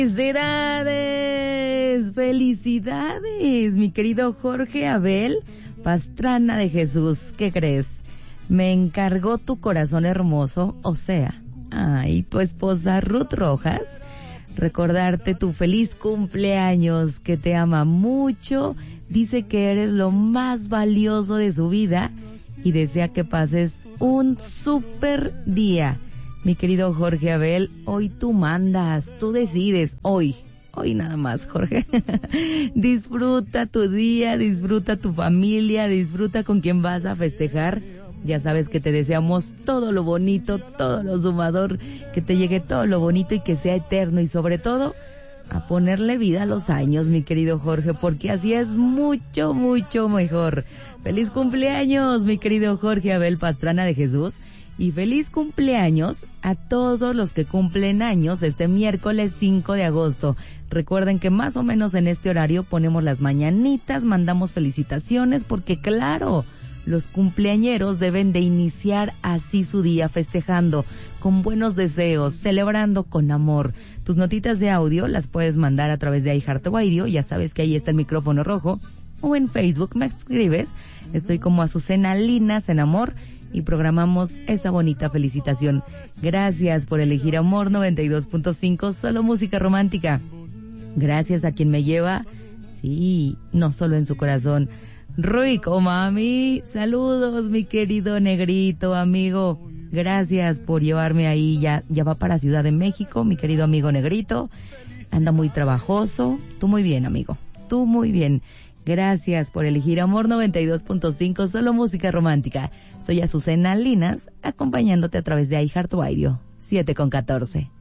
Felicidades, felicidades, mi querido Jorge Abel Pastrana de Jesús. ¿Qué crees? Me encargó tu corazón hermoso, o sea, tu esposa Ruth Rojas, recordarte tu feliz cumpleaños, que te ama mucho, dice que eres lo más valioso de su vida y desea que pases un súper día. Mi querido Jorge Abel, hoy tú mandas, tú decides, hoy nada más, Jorge. Disfruta tu día, disfruta tu familia, disfruta con quien vas a festejar. Ya sabes que te deseamos todo lo bonito, todo lo sumador, que te llegue todo lo bonito y que sea eterno, y sobre todo a ponerle vida a los años, mi querido Jorge, porque así es mucho, mucho mejor. Feliz cumpleaños, mi querido Jorge Abel Pastrana de Jesús. Y feliz cumpleaños a todos los que cumplen años este miércoles 5 de agosto. Recuerden que más o menos en este horario ponemos las mañanitas, mandamos felicitaciones, porque claro, los cumpleañeros deben de iniciar así su día, festejando, con buenos deseos, celebrando con amor. Tus notitas de audio las puedes mandar a través de iHeartRadio, ya sabes que ahí está el micrófono rojo, o en Facebook me escribes, estoy como Azucena Linas en Amor, y programamos esa bonita felicitación. Gracias por elegir Amor 92.5, solo música romántica. Gracias a quien me lleva, sí, no solo en su corazón. Rico, mami, saludos, mi querido Negrito, amigo. Gracias por llevarme ahí, ya va para Ciudad de México, mi querido amigo Negrito. Anda muy trabajoso. Tú muy bien, amigo, tú muy bien. Gracias por elegir Amor 92.5, solo música romántica. Soy Azucena Linas, acompañándote a través de iHeartRadio, 7:14.